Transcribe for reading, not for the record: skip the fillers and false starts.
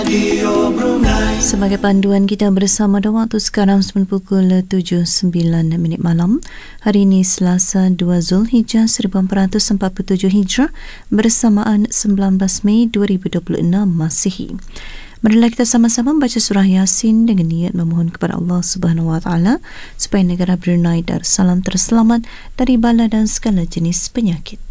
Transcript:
Sebagai panduan kita bersama pada waktu sekarang pukul 7.09 malam. Hari ini Selasa 2 Zulhijjah 1447 Hijrah bersamaan 19 Mei 2026 Masihi. Marilah kita sama-sama membaca surah Yasin dengan niat memohon kepada Allah Subhanahu Wa Taala supaya negara Brunei Darussalam terselamat dari bala dan segala jenis penyakit.